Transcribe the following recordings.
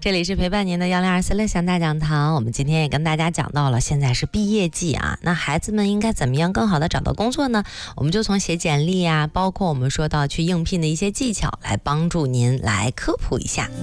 这里是陪伴您的1024乐享大讲堂。我们今天也跟大家讲到了，现在是毕业季啊，那孩子们应该怎么样更好的找到工作呢？我们就从写简历啊，包括我们说到去应聘的一些技巧，来帮助您来科普一下。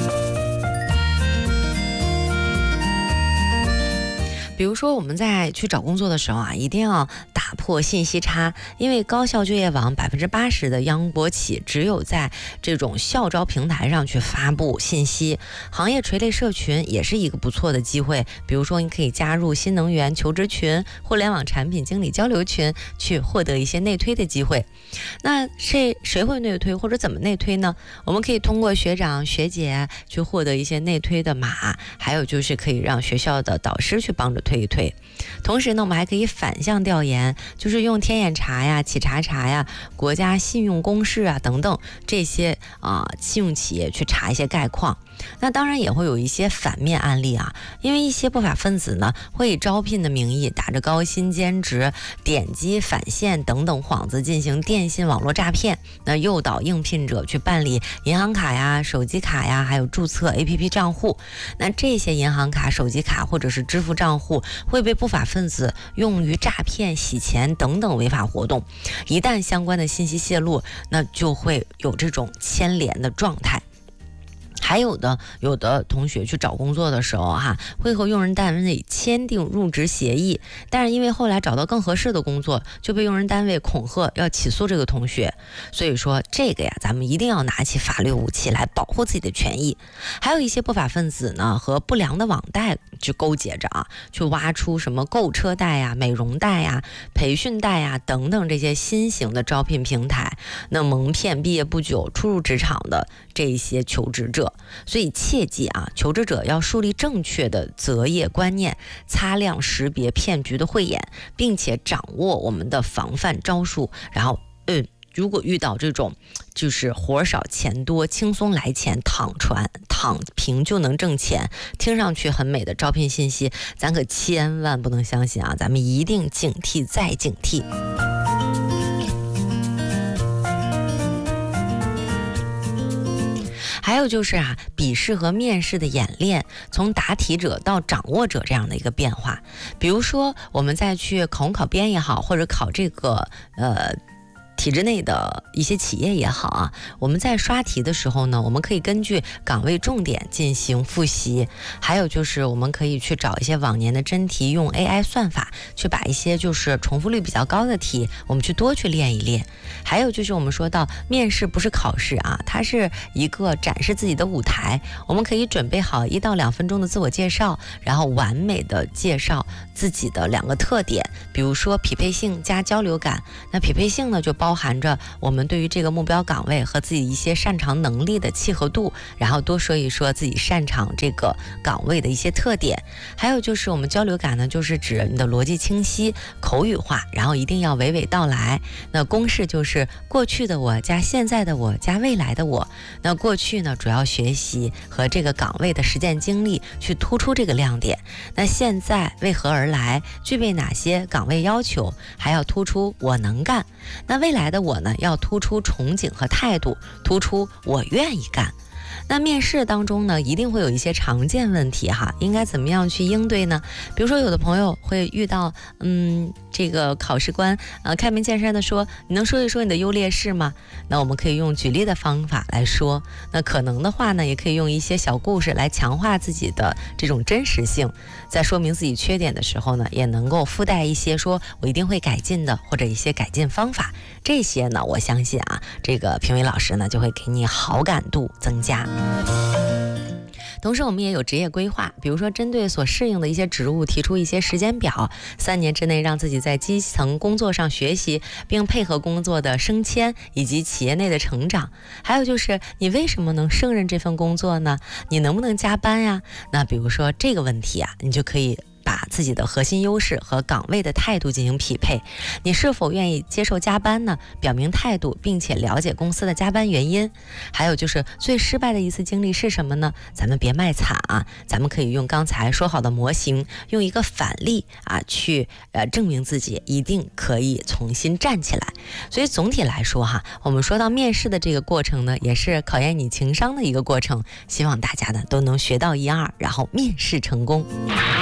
比如说我们在去找工作的时候啊，一定要打破信息差，因为高校就业网80%的央国企只有在这种校招平台上去发布信息，行业垂类社群也是一个不错的机会。比如说你可以加入新能源求职群、互联网产品经理交流群，去获得一些内推的机会。那谁会内推或者怎么内推呢？我们可以通过学长学姐去获得一些内推的码，还有就是可以让学校的导师去帮着推一推。同时呢，我们还可以反向调研，就是用天眼查呀、企查查呀、国家信用公示啊等等这些信用企业去查一些概况。那当然也会有一些反面案例啊，因为一些不法分子呢会以招聘的名义打着高薪兼职、点击返现等等幌子进行电信网络诈骗，那诱导应聘者去办理银行卡呀、手机卡呀，还有注册 APP 账户。那这些银行卡、手机卡或者是支付账户会被不法分子用于诈骗、洗钱等等违法活动，一旦相关的信息泄露，那就会有这种牵连的状态。还有的同学去找工作的时候会和用人单位签订入职协议，但是因为后来找到更合适的工作，就被用人单位恐吓要起诉这个同学。所以说这个呀，咱们一定要拿起法律武器来保护自己的权益。还有一些不法分子呢和不良的网贷去勾结着去挖出什么购车贷呀、美容贷呀、培训贷呀等等这些新型的招聘平台，那蒙骗毕业不久初入职场的这些求职者。所以切记求职者要树立正确的择业观念，擦亮识别骗局的慧眼，并且掌握我们的防范招数。然后如果遇到这种就是活少钱多、轻松来钱、躺平就能挣钱，听上去很美的招聘信息，咱可千万不能相信咱们一定警惕再警惕。还有就是笔试和面试的演练，从答题者到掌握者这样的一个变化。比如说我们再去考编也好，或者考这个体制内的一些企业也好我们在刷题的时候呢，我们可以根据岗位重点进行复习。还有就是我们可以去找一些往年的真题，用 AI 算法去把一些就是重复率比较高的题，我们去多去练一练。还有就是我们说到面试不是考试它是一个展示自己的舞台，我们可以准备好1到2分钟的自我介绍，然后完美的介绍自己的2个特点，比如说匹配性加交流感。那匹配性呢，就包含着我们对于这个目标岗位和自己一些擅长能力的契合度，然后多说一说自己擅长这个岗位的一些特点。还有就是我们交流感呢，就是指你的逻辑清晰、口语化，然后一定要娓娓道来。那公式就是过去的我加现在的我加未来的我。那过去呢，主要学习和这个岗位的实践经历去突出这个亮点。那现在为何而来，具备哪些岗位要求，还要突出我能干。那未来的我呢，要突出憧憬和态度，突出我愿意干。那面试当中呢，一定会有一些常见问题应该怎么样去应对呢？比如说有的朋友会遇到这个考试官开门见山的说，你能说一说你的优劣势吗？那我们可以用举例的方法来说，那可能的话呢，也可以用一些小故事来强化自己的这种真实性。在说明自己缺点的时候呢，也能够附带一些说我一定会改进的，或者一些改进方法。这些呢，我相信这个评委老师呢就会给你好感度增加。同时我们也有职业规划，比如说针对所适应的一些职务提出一些时间表，3年之内让自己在基层工作上学习，并配合工作的升迁以及企业内的成长。还有就是你为什么能胜任这份工作呢？你能不能加班呀？那比如说这个问题你就可以把自己的核心优势和岗位的态度进行匹配。你是否愿意接受加班呢？表明态度，并且了解公司的加班原因。还有就是最失败的一次经历是什么呢？咱们别卖惨啊，咱们可以用刚才说好的模型，用一个反例啊去证明自己一定可以重新站起来。所以总体来说哈，我们说到面试的这个过程呢，也是考验你情商的一个过程，希望大家呢都能学到一二，然后面试成功。